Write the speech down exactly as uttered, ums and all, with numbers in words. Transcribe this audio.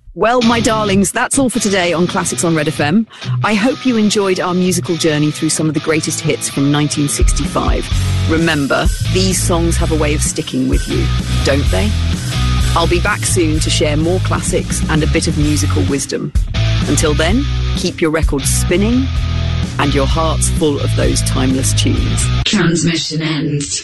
Well, my darlings, that's all for today on Classics on Red F M. I hope you enjoyed our musical journey through some of the greatest hits from nineteen sixty-five. Remember, these songs have a way of sticking with you, don't they? I'll be back soon to share more classics and a bit of musical wisdom. Until then, keep your records spinning and your hearts full of those timeless tunes. Transmission ends.